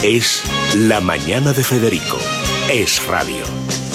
Es La Mañana de Federico. Es radio.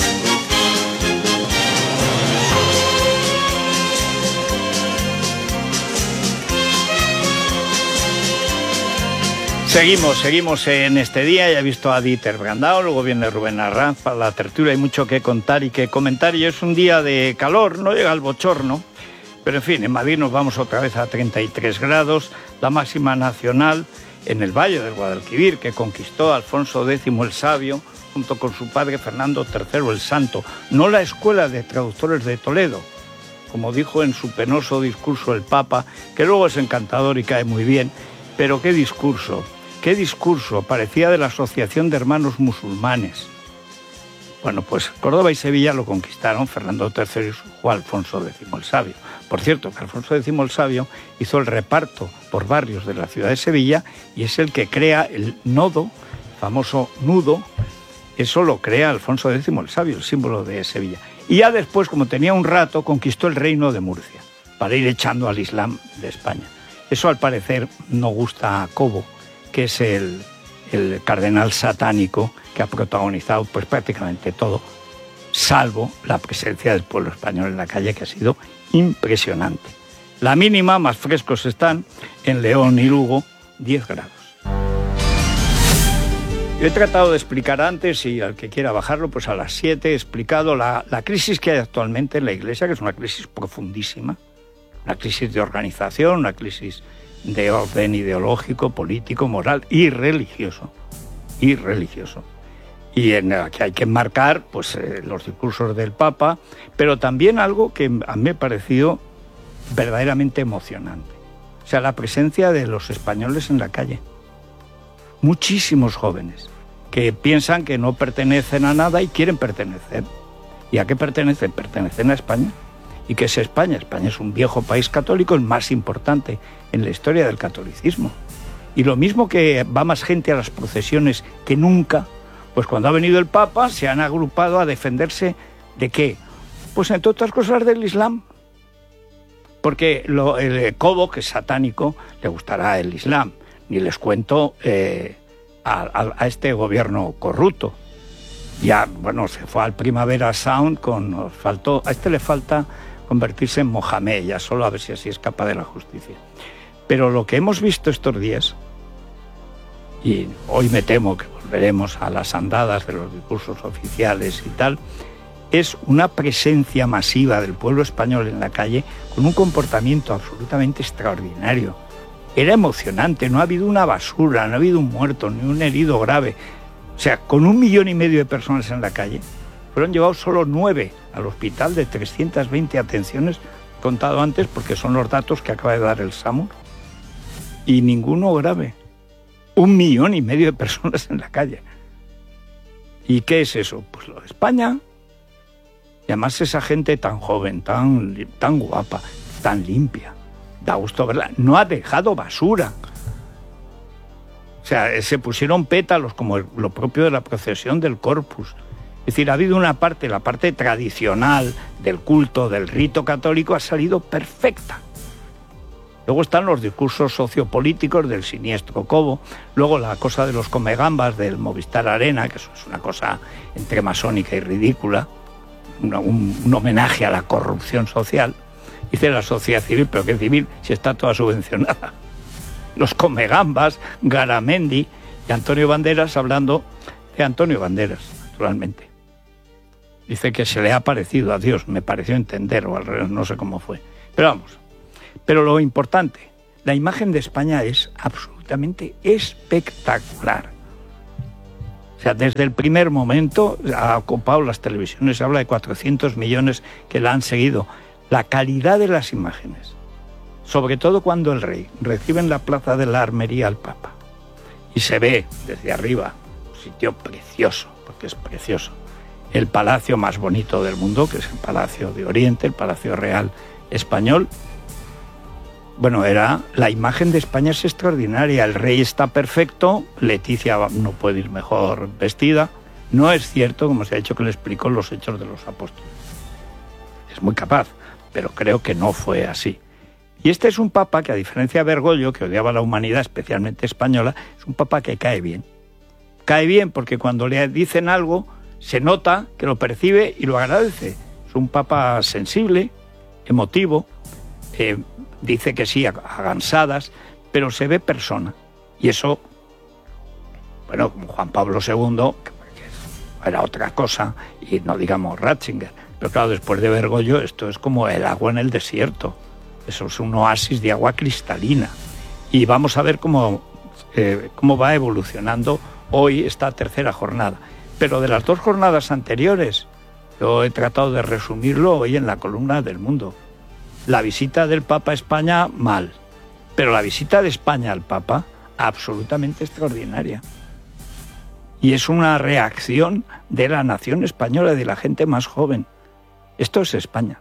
Seguimos en este día. Ya he visto a Dieter Brandao, luego viene Rubén Arranz para la tertulia. Hay mucho que contar y que comentar. Y es un día de calor, no llega al bochorno. Pero en fin, en Madrid nos vamos otra vez a 33 grados. La máxima nacional en el Valle del Guadalquivir, que conquistó Alfonso X el Sabio, junto con su padre Fernando III el Santo. No la Escuela de Traductores de Toledo, como dijo en su penoso discurso el Papa, que luego es encantador y cae muy bien. Pero qué discurso, parecía de la Asociación de Hermanos Musulmanes. Bueno, pues Córdoba y Sevilla lo conquistaron Fernando III y su hijo Alfonso X el Sabio. Por cierto, que Alfonso X el Sabio hizo el reparto por barrios de la ciudad de Sevilla y es el que crea el nodo, el famoso nudo. Eso lo crea Alfonso X el Sabio, el símbolo de Sevilla. Y ya después, como tenía un rato, conquistó el reino de Murcia para ir echando al Islam de España. Eso al parecer no gusta a Cobo, que es el cardenal satánico que ha protagonizado pues prácticamente todo, salvo la presencia del pueblo español en la calle, que ha sido impresionante. La mínima, más frescos están, en León y Lugo, 10 grados. Yo he tratado de explicar antes, y al que quiera bajarlo, pues a las 7 he explicado la crisis que hay actualmente en la Iglesia, que es una crisis profundísima, una crisis de organización, una crisis de orden ideológico, político, moral y religioso. Y en la que hay que enmarcar pues, los discursos del Papa, pero también algo que a mí me ha parecido verdaderamente emocionante. O sea, la presencia de los españoles en la calle. Muchísimos jóvenes que piensan que no pertenecen a nada y quieren pertenecer. ¿Y a qué pertenecen? Pertenecen a España. ¿Y qué es España? España es un viejo país católico, el más importante en la historia del catolicismo. Y lo mismo que va más gente a las procesiones que nunca, pues cuando ha venido el Papa se han agrupado a defenderse ¿de qué? Pues entre otras cosas del Islam. Porque el Cobo, que es satánico, le gustará el Islam. Ni les cuento a este gobierno corrupto. Ya, bueno, se fue al Primavera Sound a este le falta convertirse en Mohamed, ya solo a ver si así escapa de la justicia. Pero lo que hemos visto estos días, y hoy me temo que volveremos a las andadas de los discursos oficiales y tal, es una presencia masiva del pueblo español en la calle con un comportamiento absolutamente extraordinario. Era emocionante, no ha habido una basura, no ha habido un muerto, ni un herido grave. O sea, con 1,5 millones de personas en la calle, fueron llevados solo 9 al hospital de 320 atenciones, contado antes porque son los datos que acaba de dar el SAMUR, y ninguno grave. 1,5 millones de personas en la calle. ¿Y qué es eso? Pues lo de España. Y además esa gente tan joven, tan guapa, tan limpia. Da gusto verla. No ha dejado basura. O sea, se pusieron pétalos como lo propio de la procesión del Corpus. Es decir, ha habido una parte, la parte tradicional del culto, del rito católico, ha salido perfecta. Luego están los discursos sociopolíticos del siniestro Cobo. Luego la cosa de los comegambas del Movistar Arena, que eso es una cosa entre masónica y ridícula. Un homenaje a la corrupción social. Dice la sociedad civil, pero ¿qué civil si está toda subvencionada? Los comegambas, Garamendi y Antonio Banderas, hablando de Antonio Banderas, naturalmente. Dice que se le ha parecido a Dios, me pareció entender, o al revés, no sé cómo fue. Pero vamos, pero lo importante, la imagen de España es absolutamente espectacular. O sea, desde el primer momento ha ocupado las televisiones, se habla de 400 millones que la han seguido. La calidad de las imágenes, sobre todo cuando el rey recibe en la plaza de la Armería al Papa y se ve desde arriba, un sitio precioso, porque es precioso, el palacio más bonito del mundo, que es el Palacio de Oriente, el Palacio Real Español. Bueno, la imagen de España es extraordinaria, el rey está perfecto, Leticia no puede ir mejor vestida. No es cierto, como se ha dicho, que le explicó los Hechos de los Apóstoles. Es muy capaz, pero creo que no fue así. Y este es un papa que, a diferencia de Bergoglio, que odiaba a la humanidad, especialmente española, es un papa que cae bien. cae bien porque cuando le dicen algo se nota que lo percibe y lo agradece. Es un papa sensible, emotivo, dice que sí a gansadas, pero se ve persona. Y eso, bueno, como Juan Pablo II, que era otra cosa, y no digamos Ratzinger, pero claro, después de Bergoglio esto es como el agua en el desierto. Eso es un oasis de agua cristalina. Y vamos a ver cómo va evolucionando hoy esta tercera jornada. Pero de las 2 jornadas anteriores, yo he tratado de resumirlo hoy en la columna del Mundo. La visita del Papa a España, mal. Pero la visita de España al Papa, absolutamente extraordinaria. Y es una reacción de la nación española, de la gente más joven. Esto es España.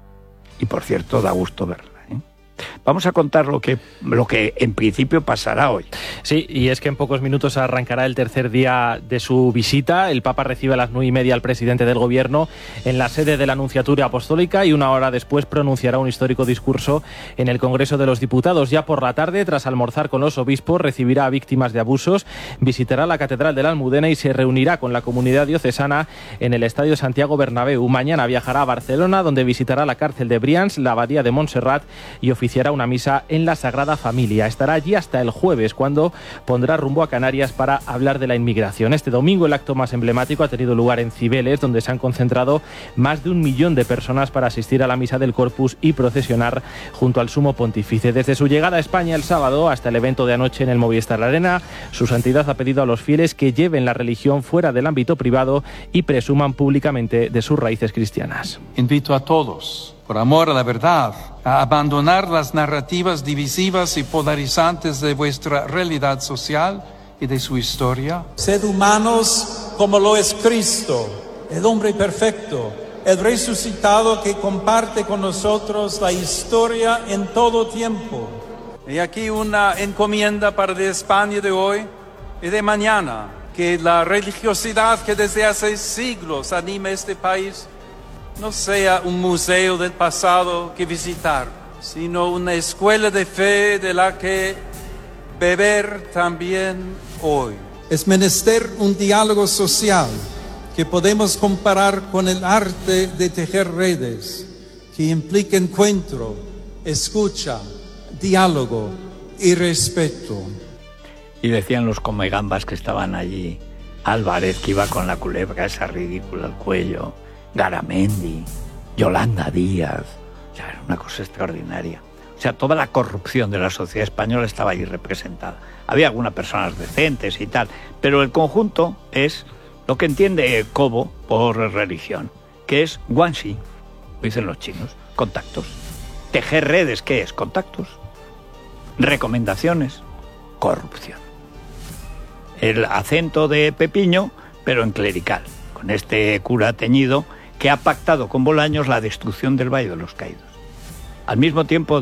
Y por cierto, da gusto verla. Vamos a contar lo que en principio pasará hoy. Sí, y es que en pocos minutos arrancará el tercer día de su visita. El Papa recibe a las 9:30 al presidente del Gobierno en la sede de la Nunciatura Apostólica y 1 hora después pronunciará un histórico discurso en el Congreso de los Diputados. Ya por la tarde, tras almorzar con los obispos, recibirá a víctimas de abusos, visitará la Catedral de la Almudena y se reunirá con la comunidad diocesana en el Estadio Santiago Bernabéu. Mañana viajará a Barcelona, donde visitará la cárcel de Brians, la Abadía de Montserrat y oficiará una misa en la Sagrada Familia. Estará allí hasta el jueves, cuando pondrá rumbo a Canarias para hablar de la inmigración. Este domingo el acto más emblemático ha tenido lugar en Cibeles, donde se han concentrado más de 1 millón de personas para asistir a la misa del Corpus y procesionar junto al Sumo Pontífice. Desde su llegada a España el sábado hasta el evento de anoche en el Movistar Arena, su santidad ha pedido a los fieles que lleven la religión fuera del ámbito privado y presuman públicamente de sus raíces cristianas. Invito a todos, por amor a la verdad, a abandonar las narrativas divisivas y polarizantes de vuestra realidad social y de su historia. Sed humanos como lo es Cristo, el hombre perfecto, el resucitado que comparte con nosotros la historia en todo tiempo. Y aquí una encomienda para la España de hoy y de mañana, que la religiosidad que desde hace siglos anima este país no sea un museo del pasado que visitar, sino una escuela de fe de la que beber también hoy. Es menester un diálogo social que podemos comparar con el arte de tejer redes, que implica encuentro, escucha, diálogo y respeto. Y decían los comegambas que estaban allí, Álvarez, que iba con la culebra esa ridícula al cuello, Garamendi, Yolanda Díaz, o sea, era una cosa extraordinaria. O sea, toda la corrupción de la sociedad española estaba allí representada. Había algunas personas decentes y tal, pero el conjunto es lo que entiende Cobo por religión, que es guanxi, dicen los chinos, contactos. Tejer redes, ¿qué es? Contactos. Recomendaciones, corrupción. El acento de Pepiño, pero en clerical, con este cura teñido que ha pactado con Bolaños la destrucción del Valle de los Caídos. Al mismo tiempo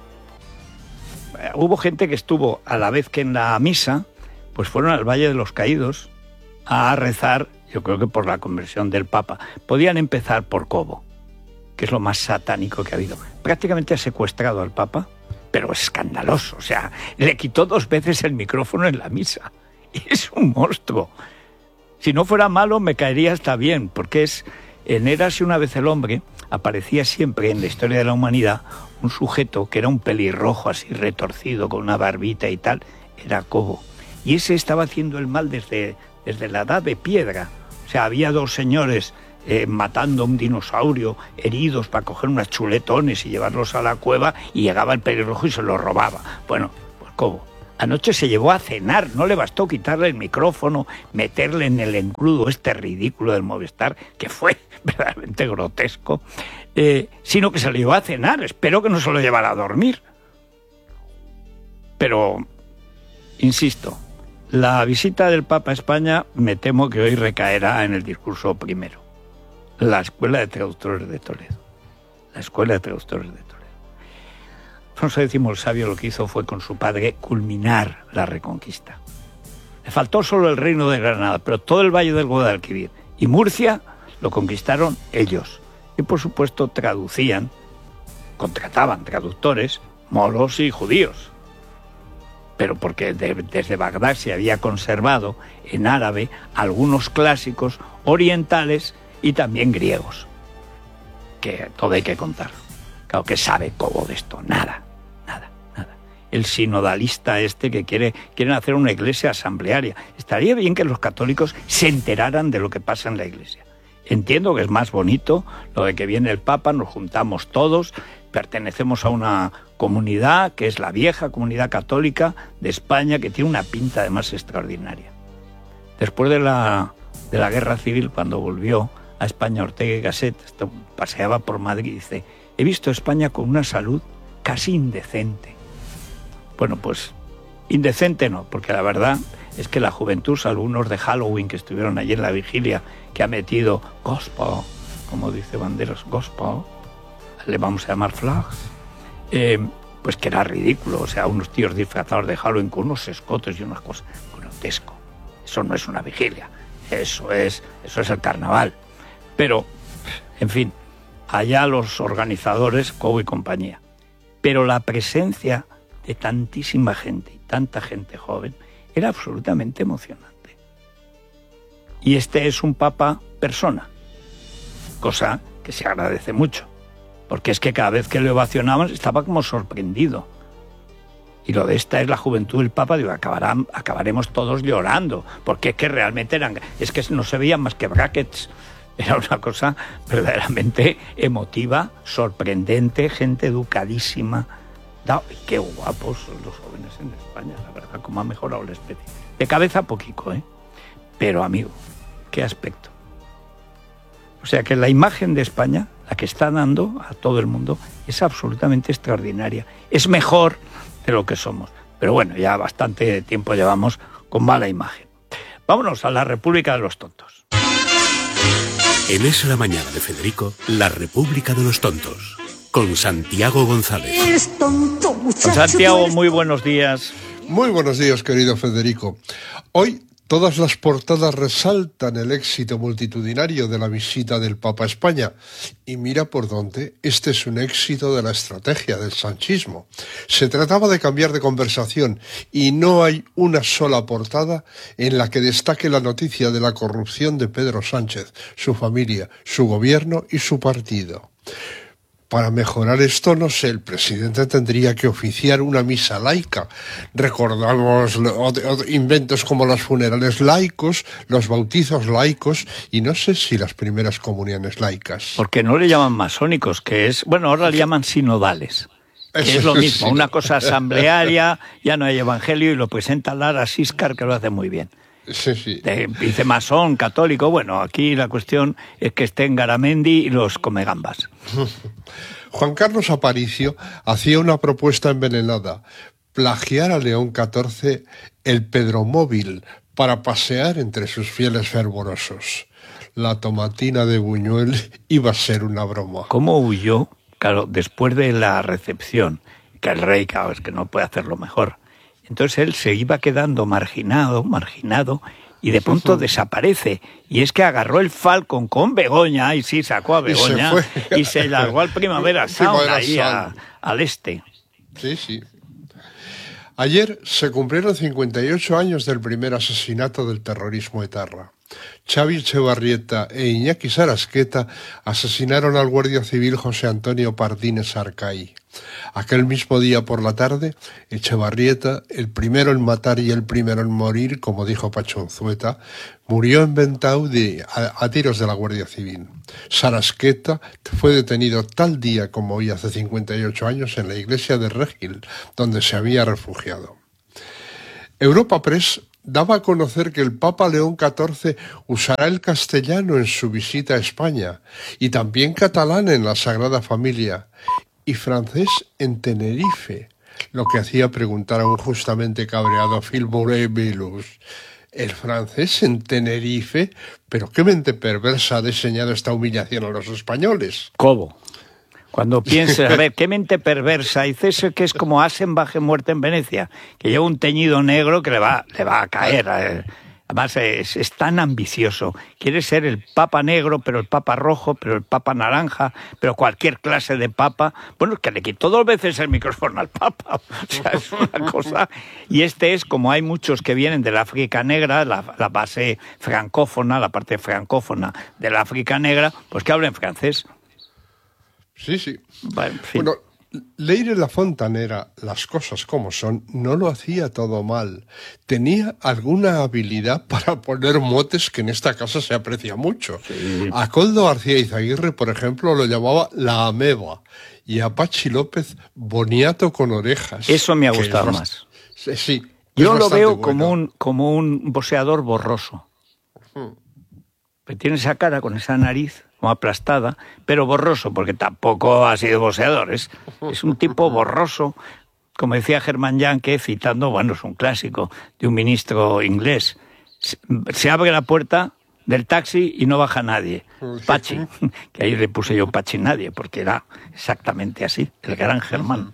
hubo gente que estuvo a la vez que en la misa, pues fueron al Valle de los Caídos a rezar, yo creo que por la conversión del Papa. Podían empezar por Cobo, que es lo más satánico que ha habido. Prácticamente ha secuestrado al Papa, pero escandaloso. O sea, le quitó 2 veces el micrófono en la misa. Y es un monstruo. Si no fuera malo, me caería hasta bien, porque en Érase una vez el hombre, aparecía siempre en la historia de la humanidad un sujeto que era un pelirrojo así retorcido, con una barbita y tal, era Cobo. Y ese estaba haciendo el mal desde la edad de piedra. O sea, había 2 señores matando a un dinosaurio, heridos, para coger unos chuletones y llevarlos a la cueva, y llegaba el pelirrojo y se los robaba. Bueno, pues Cobo. Anoche se llevó a cenar, no le bastó quitarle el micrófono, meterle en el engrudo este ridículo del Movistar, que fue verdaderamente grotesco, sino que se lo llevó a cenar. Espero que no se lo llevara a dormir. Pero, insisto, la visita del Papa a España me temo que hoy recaerá en el discurso primero. La Escuela de Traductores de Toledo. La Escuela de Traductores de Toledo. Alfonso X el Sabio lo que hizo fue con su padre culminar la Reconquista. Le faltó solo el reino de Granada, pero todo el Valle del Guadalquivir y Murcia lo conquistaron ellos. Y por supuesto contrataban traductores, moros y judíos. pero porque desde Bagdad se había conservado en árabe algunos clásicos orientales y también griegos, que todo hay que contarlo. Claro, que sabe Cobo de esto, nada. El sinodalista que quieren hacer una iglesia asamblearia. Estaría bien que los católicos se enteraran de lo que pasa en la iglesia. Entiendo que es más bonito lo de que viene el Papa, nos juntamos todos, pertenecemos a una comunidad que es la vieja comunidad católica de España, que tiene una pinta además extraordinaria. Después de la guerra civil, cuando volvió a España Ortega y Gasset, paseaba por Madrid y dice: he visto España con una salud casi indecente. Bueno, pues indecente no, porque la verdad es que la juventud, algunos de Halloween que estuvieron allí en la vigilia, que ha metido gospel, como dice Banderas, gospel, le vamos a llamar flags, pues que era ridículo, o sea, unos tíos disfrazados de Halloween con unos escotes y unas cosas, grotesco. Eso no es una vigilia, eso es el carnaval. Pero, en fin, allá los organizadores, Cobo y compañía. Pero la presencia de tantísima gente y tanta gente joven era absolutamente emocionante. Y este es un papa persona, cosa que se agradece mucho, porque es que cada vez que le ovacionaban estaba como sorprendido. Y lo de esta es la juventud del Papa, digo, acabaremos todos llorando, porque es que realmente es que no se veían más que brackets. Era una cosa verdaderamente emotiva, sorprendente, gente educadísima. Qué guapos son los jóvenes en España, la verdad, cómo ha mejorado la especie. De cabeza poquito, pero amigo, qué aspecto. O sea que la imagen de España, la que está dando a todo el mundo, es absolutamente extraordinaria. Es mejor de lo que somos. Pero bueno, ya bastante tiempo llevamos con mala imagen. Vámonos a la República de los Tontos. En Es la Mañana de Federico, la República de los Tontos, con Santiago González. Don Santiago, muy buenos días. Muy buenos días, querido Federico. Hoy todas las portadas resaltan el éxito multitudinario de la visita del Papa a España. Y mira por dónde, este es un éxito de la estrategia del sanchismo. Se trataba de cambiar de conversación y no hay una sola portada en la que destaque la noticia de la corrupción de Pedro Sánchez, su familia, su gobierno y su partido. Para mejorar esto, no sé, el presidente tendría que oficiar una misa laica. Recordamos inventos como los funerales laicos, los bautizos laicos y no sé si las primeras comuniones laicas. Porque no le llaman masónicos, que es... Bueno, ahora le llaman sinodales, que es lo mismo, una cosa asamblearia, ya no hay evangelio y lo presenta Lara Siscar, que lo hace muy bien. Sí. Dice masón, católico. Bueno, aquí la cuestión es que estén Garamendi y los comegambas. Juan Carlos Aparicio hacía una propuesta envenenada: plagiar a León XIV el Pedromóvil para pasear entre sus fieles fervorosos. La tomatina de Buñuel iba a ser una broma. ¿Cómo huyó? Claro, después de la recepción, que el rey, claro, es que no puede hacerlo mejor. Entonces él se iba quedando marginado, y de pronto desaparece. Y es que agarró el Falcon con Begoña, y sí, sacó a Begoña, y se largó al Primavera Sound, ahí al este. Sí. Ayer se cumplieron 58 años del primer asesinato del terrorismo etarra. Xavi Echevarrieta e Iñaki Sarasqueta asesinaron al guardia civil José Antonio Pardines Arcay. Aquel mismo día por la tarde, Echevarrieta, el primero en matar y el primero en morir, como dijo Pachonzueta, murió en Ventau a tiros de la Guardia Civil. Sarasqueta fue detenido tal día como hoy hace 58 años en la iglesia de Regil, donde se había refugiado. Europa Press daba a conocer que el Papa León XIV usará el castellano en su visita a España y también catalán en la Sagrada Familia y francés en Tenerife, lo que hacía preguntar a un justamente cabreado Phil Mouret-Belus. ¿El francés en Tenerife? ¿Pero qué mente perversa ha diseñado esta humillación a los españoles? Cobo. Cuando pienses, a ver, ¿qué mente perversa? Dice eso que es como Asenbach en Muerte en Venecia, que lleva un teñido negro que le va a caer Además es tan ambicioso. Quiere ser el papa negro, pero el papa rojo, pero el papa naranja, pero cualquier clase de papa. Bueno, que le quitó 2 veces el micrófono al papa. O sea, es una cosa. Y este es, como hay muchos que vienen del África negra, la base francófona, la parte francófona de la África negra, pues que hablen francés. Sí, sí. Bueno, en fin. Bueno, Leire la Fontanera, las cosas como son, no lo hacía todo mal. Tenía alguna habilidad para poner motes que en esta casa se aprecia mucho. Sí. A Koldo García Izaguirre, por ejemplo, lo llamaba la ameba. Y a Pachi López, boniato con orejas. Eso me ha gustado más. Sí. Yo lo veo bueno. como un boxeador borroso. Que tiene esa cara con esa nariz como aplastada, pero borroso, porque tampoco ha sido boxeador. Es un tipo borroso, como decía Germán Yanke, citando, bueno, es un clásico de un ministro inglés. Se abre la puerta del taxi y no baja nadie. Pachi, que ahí le puse yo Pachi nadie, porque era exactamente así, el gran Germán.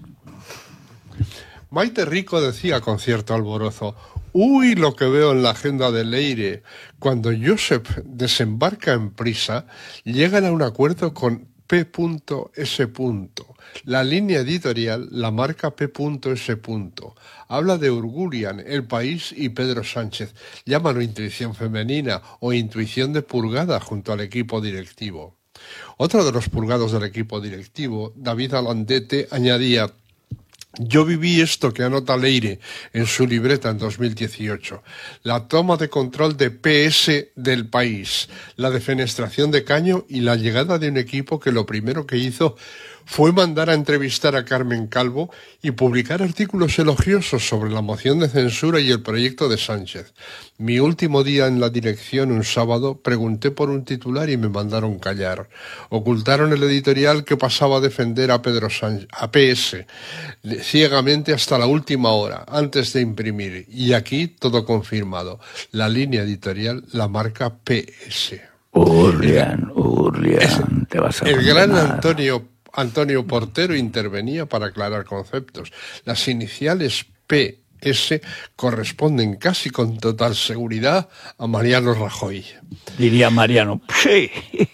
Maite Rico decía con cierto alborozo: uy, lo que veo en la agenda de Leire. Cuando Josep desembarca en Prisa, llegan a un acuerdo con P.S. La línea editorial la marca P.S. Habla de Urgurian, El País y Pedro Sánchez. Llámalo intuición femenina o intuición de purgada junto al equipo directivo. Otro de los purgados del equipo directivo, David Alandete, añadía: yo viví esto que anota Leire en su libreta en 2018. La toma de control de PS del País, la defenestración de Caño y la llegada de un equipo que lo primero que hizo fue mandar a entrevistar a Carmen Calvo y publicar artículos elogiosos sobre la moción de censura y el proyecto de Sánchez. Mi último día en la dirección, un sábado, pregunté por un titular y me mandaron callar. Ocultaron el editorial que pasaba a defender a Pedro Sánchez, a PS, ciegamente hasta la última hora, antes de imprimir. Y aquí todo confirmado. La línea editorial la marca PS. Urlian, te vas a el gran Antonio Portero intervenía para aclarar conceptos. Las iniciales PS corresponden casi con total seguridad a Mariano Rajoy. Diría Mariano, sí.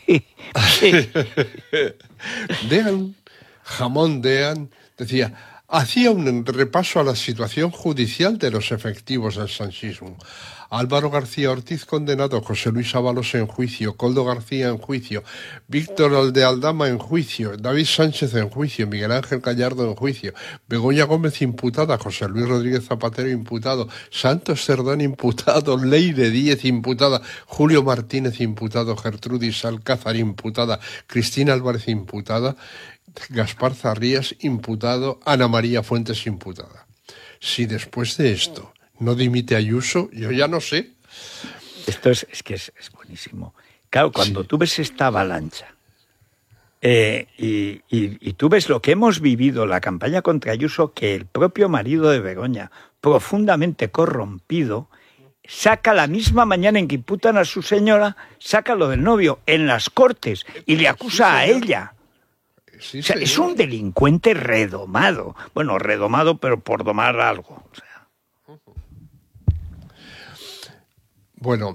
Dean, Jamón Dean, decía: hacía un repaso a la situación judicial de los efectivos del sanchismo. Álvaro García Ortiz condenado, José Luis Ábalos en juicio, Koldo García en juicio, Víctor Aldealdama en juicio, David Sánchez en juicio, Miguel Ángel Gallardo en juicio, Begoña Gómez imputada, José Luis Rodríguez Zapatero imputado, Santos Cerdán imputado, Leire Díez imputada, Julio Martínez imputado, Gertrudis Alcázar imputada, Cristina Álvarez imputada, Gaspar Zarrías imputado, Ana María Fuentes imputada. Si después de esto no dimite Ayuso, yo ya no sé. Esto es que es buenísimo. Claro, cuando tú ves esta avalancha y tú ves lo que hemos vivido, la campaña contra Ayuso, que el propio marido de Begoña, profundamente corrompido, saca la misma mañana en que imputan a su señora, saca lo del novio en las Cortes y le acusa a ella. Sí, o sea, es un delincuente redomado. Bueno, redomado, pero por domar algo. O sea. Bueno,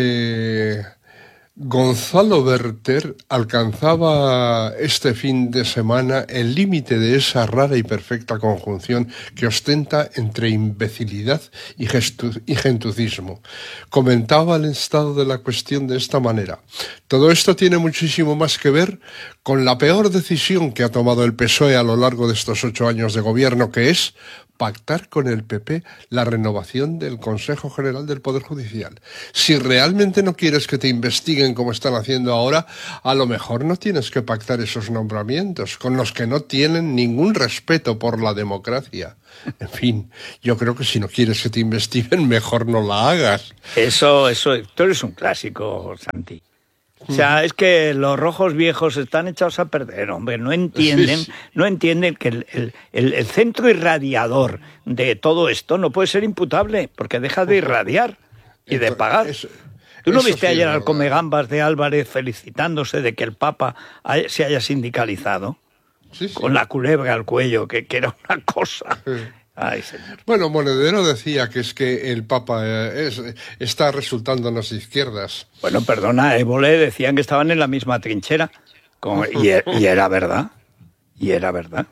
Gonzalo Berter alcanzaba este fin de semana el límite de esa rara y perfecta conjunción que ostenta entre imbecilidad y gentucismo. Comentaba el estado de la cuestión de esta manera: todo esto tiene muchísimo más que ver con la peor decisión que ha tomado el PSOE a lo largo de estos 8 años de gobierno, que es pactar con el PP la renovación del Consejo General del Poder Judicial. Si realmente no quieres que te investiguen como están haciendo ahora, a lo mejor no tienes que pactar esos nombramientos con los que no tienen ningún respeto por la democracia. En fin, yo creo que si no quieres que te investiguen, mejor no la hagas. Eso, tú eres un clásico, Santi. O sea, es que los rojos viejos están echados a perder, hombre. No entienden que el centro irradiador de todo esto no puede ser imputable, porque deja de irradiar y de pagar. ¿Tú no viste ayer al comegambas de Álvarez felicitándose de que el Papa se haya sindicalizado? Sí. Con la culebra al cuello, que era una cosa. Ay, señor. Bueno, Monedero decía que es que el Papa está resultándonos de izquierdas. Bueno, perdona, Évole decían que estaban en la misma trinchera. Y era verdad. Y era verdad.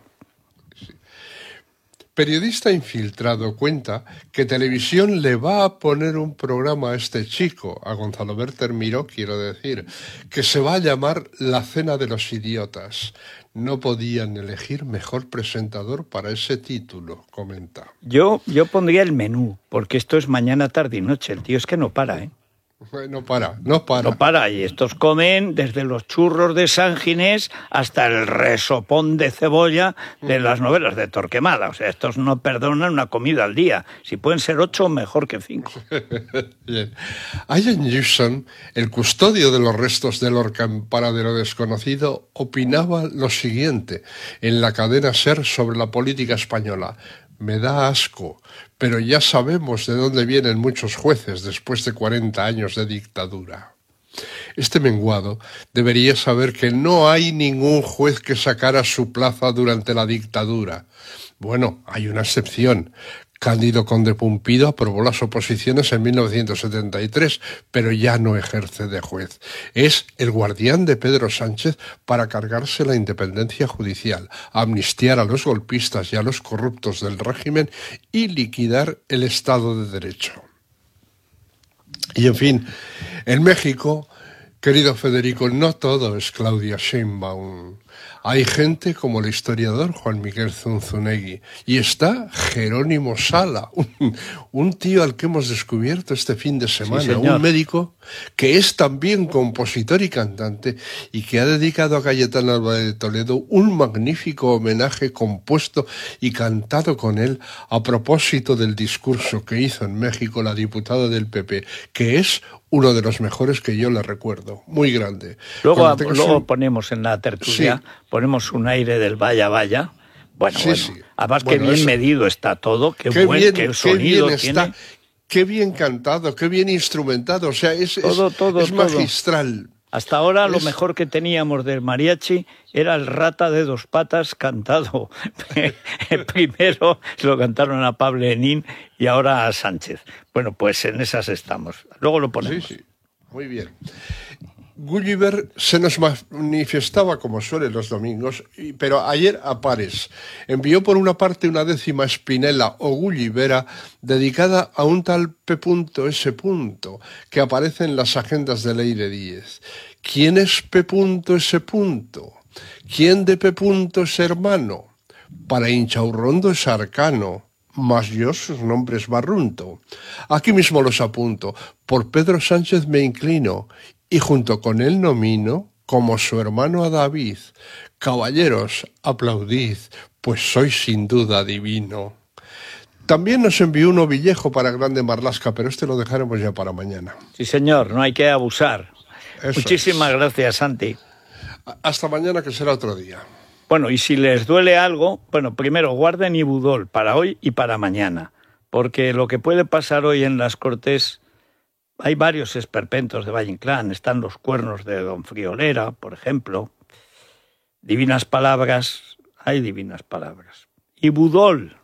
Periodista infiltrado cuenta que Televisión le va a poner un programa a este chico, a Gonzalo Berter Miró, quiero decir, que se va a llamar La Cena de los Idiotas. No podían elegir mejor presentador para ese título, comenta. Yo pondría el menú, porque esto es mañana, tarde y noche. El tío es que no para, ¿eh? No para. No para, y estos comen desde los churros de San Ginés hasta el resopón de cebolla de las novelas de Torquemada. O sea, estos no perdonan una comida al día. Si pueden ser 8, mejor que 5. Bien. Ian Newsom, el custodio de los restos de Lorca en Paradero Desconocido, opinaba lo siguiente en la cadena SER sobre la política española. Me da asco, pero ya sabemos de dónde vienen muchos jueces después de 40 años de dictadura. Este menguado debería saber que no hay ningún juez que sacara su plaza durante la dictadura. Bueno, hay una excepción. Cándido Conde Pumpido aprobó las oposiciones en 1973, pero ya no ejerce de juez. Es el guardián de Pedro Sánchez para cargarse la independencia judicial, amnistiar a los golpistas y a los corruptos del régimen y liquidar el Estado de Derecho. Y en fin, en México, querido Federico, no todo es Claudia Sheinbaum. Hay gente como el historiador Juan Miguel Zunzunegui y está Jerónimo Sala, un tío al que hemos descubierto este fin de semana, sí, un médico que es también compositor y cantante y que ha dedicado a Cayetano Álvarez de Toledo un magnífico homenaje compuesto y cantado con él a propósito del discurso que hizo en México la diputada del PP, que es uno de los mejores que yo le recuerdo, muy grande. Luego ponemos en la tertulia, sí, ponemos un aire del vaya vaya. Bueno, sí, sí. Además que bien medido está todo, qué sonido bien tiene. Está, qué bien cantado, qué bien instrumentado, o sea, es magistral. Hasta ahora lo mejor que teníamos del mariachi era el Rata de Dos Patas cantado. Primero lo cantaron a Pablo Enín y ahora a Sánchez. Bueno, pues en esas estamos. Luego lo ponemos. Sí, sí, muy bien. Gulliver se nos manifestaba como suele los domingos, pero ayer a pares. Envió por una parte una 10ª Spinella o Gullivera dedicada a un tal P.S. que aparece en las agendas de Leire Díez. ¿Quién es P.S.? ¿Quién de P. es hermano? Para Inchaurrondo es arcano, mas yo sus nombres barrunto. Aquí mismo los apunto, por Pedro Sánchez me inclino, y junto con él nomino como su hermano a David. Caballeros, aplaudid, pues sois sin duda divino. También nos envió un ovillejo para Grande Marlaska, pero este lo dejaremos ya para mañana. Sí, señor, no hay que abusar. Eso Muchísimas gracias, Santi. Hasta mañana, que será otro día. Bueno, y si les duele algo, bueno, primero guarden Ibudol para hoy y para mañana, porque lo que puede pasar hoy en las Cortes... Hay varios esperpentos de Valle Inclán, están los cuernos de Don Friolera, por ejemplo. Divinas palabras, hay divinas palabras. Ibudol.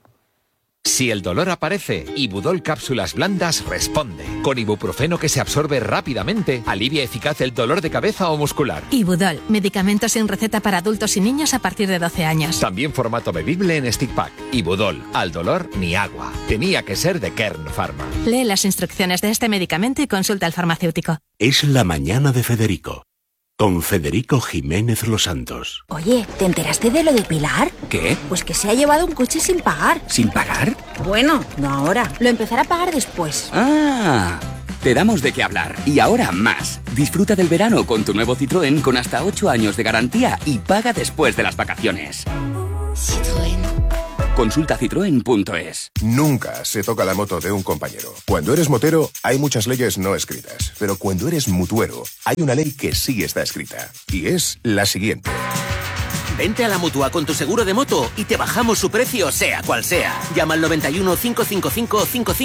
Si el dolor aparece, Ibudol Cápsulas Blandas responde. Con ibuprofeno que se absorbe rápidamente, alivia eficaz el dolor de cabeza o muscular. Ibudol, medicamento sin receta para adultos y niños a partir de 12 años. También formato bebible en stick pack. Ibudol, al dolor ni agua. Tenía que ser de Kern Pharma. Lee las instrucciones de este medicamento y consulta al farmacéutico. Es la mañana de Federico, con Federico Jiménez Los Santos. Oye, ¿te enteraste de lo de Pilar? ¿Qué? Pues que se ha llevado un coche sin pagar. ¿Sin pagar? Bueno, no ahora. Lo empezará a pagar después. ¡Ah! Te damos de qué hablar. Y ahora más. Disfruta del verano con tu nuevo Citroën con hasta 8 años de garantía y paga después de las vacaciones. Citroën. Consulta citroen.es. Nunca se toca la moto de un compañero. Cuando eres motero, hay muchas leyes no escritas. Pero cuando eres mutuero, hay una ley que sí está escrita. Y es la siguiente. Vente a la Mutua con tu seguro de moto y te bajamos su precio, sea cual sea. Llama al 91 555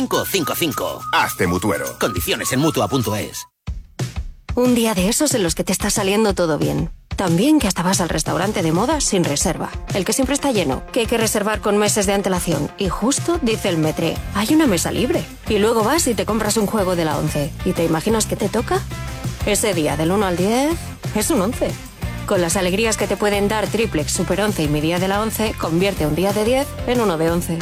5555. Hazte mutuero. Condiciones en Mutua.es. Un día de esos en los que te está saliendo todo bien. También que hasta vas al restaurante de moda sin reserva. El que siempre está lleno, que hay que reservar con meses de antelación. Y justo dice el Metre, hay una mesa libre. Y luego vas y te compras un juego de la 11. ¿Y te imaginas qué te toca? Ese día del 1 al 10 es un 11. Con las alegrías que te pueden dar Triplex, Super 11 y mi día de la 11, convierte un día de 10 en uno de 11.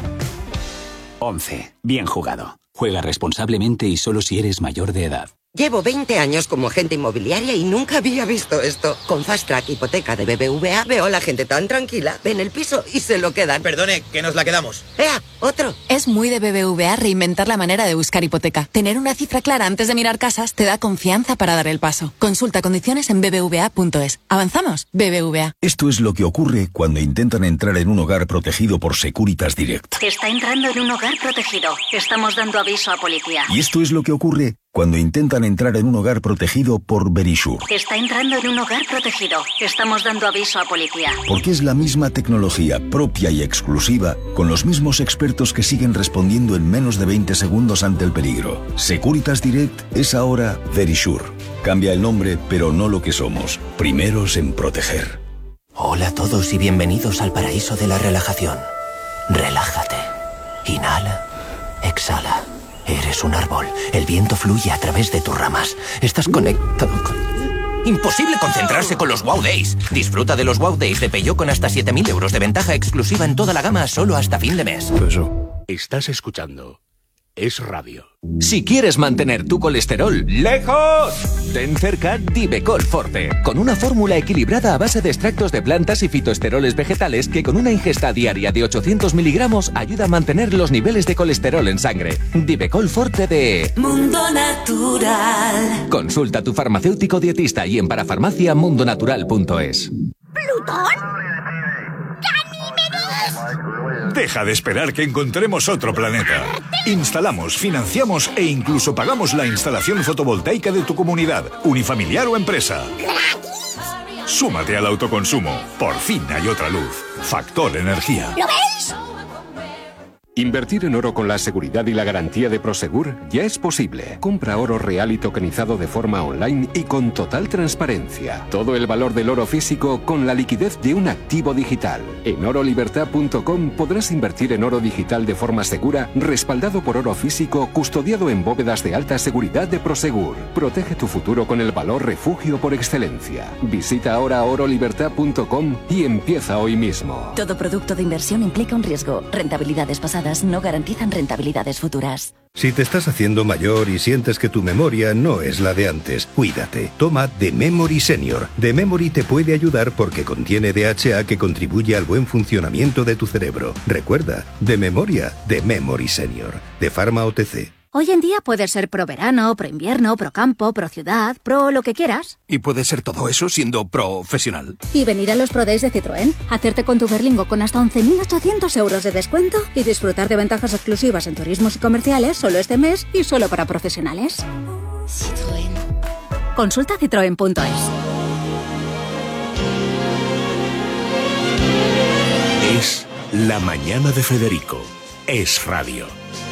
11. Bien jugado. Juega responsablemente y solo si eres mayor de edad. Llevo 20 años como agente inmobiliaria y nunca había visto esto. Con Fast Track Hipoteca de BBVA veo a la gente tan tranquila, ven el piso y se lo quedan. Perdone, que nos la quedamos. ¡Ea! ¡Otro! Es muy de BBVA reinventar la manera de buscar hipoteca. Tener una cifra clara antes de mirar casas te da confianza para dar el paso. Consulta condiciones en bbva.es. ¿Avanzamos? BBVA. Esto es lo que ocurre cuando intentan entrar en un hogar protegido por Securitas Direct. Está entrando en un hogar protegido. Estamos dando aviso a policía. Y esto es lo que ocurre cuando intentan entrar en un hogar protegido por Verisure. Está entrando en un hogar protegido. Estamos dando aviso a policía. Porque es la misma tecnología propia y exclusiva, con los mismos expertos que siguen respondiendo en menos de 20 segundos ante el peligro. Securitas Direct es ahora Verisure. Cambia el nombre, pero no lo que somos. Primeros en proteger. Hola a todos y bienvenidos al paraíso de la relajación. Relájate. Inhala. Exhala. Eres un árbol. El viento fluye a través de tus ramas. Estás conectado con... Imposible concentrarse con los Wow Days. Disfruta de los Wow Days de Peugeot con hasta 7.000 euros de ventaja exclusiva en toda la gama solo hasta fin de mes. Estás escuchando Es Radio. Si quieres mantener tu colesterol lejos, ten cerca Divecol Forte, con una fórmula equilibrada a base de extractos de plantas y fitoesteroles vegetales que con una ingesta diaria de 800 miligramos ayuda a mantener los niveles de colesterol en sangre. Divecol Forte de Mundo Natural. Consulta a tu farmacéutico dietista y en parafarmaciamundonatural.es. ¿Plutón? Deja de esperar que encontremos otro planeta. Instalamos, financiamos e incluso pagamos la instalación fotovoltaica de tu comunidad, unifamiliar o empresa. Súmate al autoconsumo. Por fin hay otra luz. Factor Energía. ¿Lo veis? Invertir en oro con la seguridad y la garantía de Prosegur ya es posible. Compra oro real y tokenizado de forma online y con total transparencia. Todo el valor del oro físico con la liquidez de un activo digital. En orolibertad.com podrás invertir en oro digital de forma segura, respaldado por oro físico, custodiado en bóvedas de alta seguridad de Prosegur. Protege tu futuro con el valor refugio por excelencia. Visita ahora orolibertad.com y empieza hoy mismo. Todo producto de inversión implica un riesgo. Rentabilidades pasadas no garantizan rentabilidades futuras. Si te estás haciendo mayor y sientes que tu memoria no es la de antes, cuídate. Toma The Memory Senior. The Memory te puede ayudar porque contiene DHA que contribuye al buen funcionamiento de tu cerebro. Recuerda, de memoria, The Memory Senior. De Pharma OTC. Hoy en día puedes ser pro verano, pro invierno, pro campo, pro ciudad, pro lo que quieras. Y puedes ser todo eso siendo profesional. Y venir a los Pro Days de Citroën, hacerte con tu Berlingo con hasta 11.800 euros de descuento y disfrutar de ventajas exclusivas en turismos y comerciales solo este mes y solo para profesionales. Citroën. Consulta citroen.es. Es la mañana de Federico. Es Radio.